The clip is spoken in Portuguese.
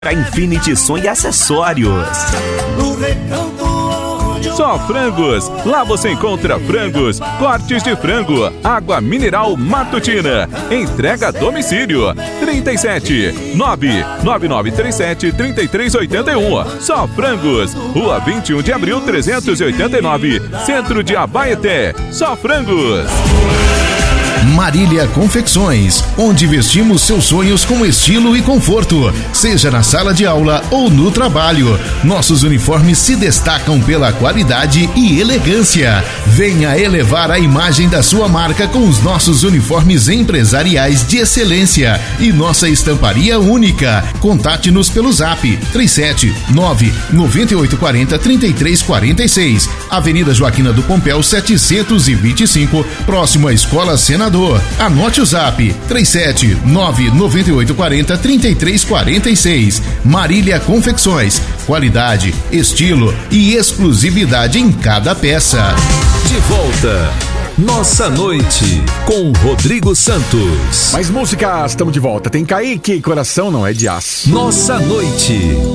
Para Infinity Som e acessórios. Só Frangos. Lá você encontra frangos, cortes de frango, água mineral Matutina. Entrega a domicílio. 37 99937 3381. Só Frangos. Rua 21 de abril 389. Centro de Abaeté. Só Frangos. Marília Confecções, onde vestimos seus sonhos com estilo e conforto, seja na sala de aula ou no trabalho. Nossos uniformes se destacam pela qualidade e elegância. Venha elevar a imagem da sua marca com os nossos uniformes empresariais de excelência e nossa estamparia única. Contate-nos pelo Zap 379-9840-3346, Avenida Joaquina do Pompéu 725, próximo à Escola Senador. Anote o Zap 379-9840-3346. Marília Confecções, qualidade, estilo e exclusividade em cada peça. De volta, Nossa Noite, com Rodrigo Santos. Mais músicas, estamos de volta. Tem Kaique, Coração Não É de Aço. Nossa Noite.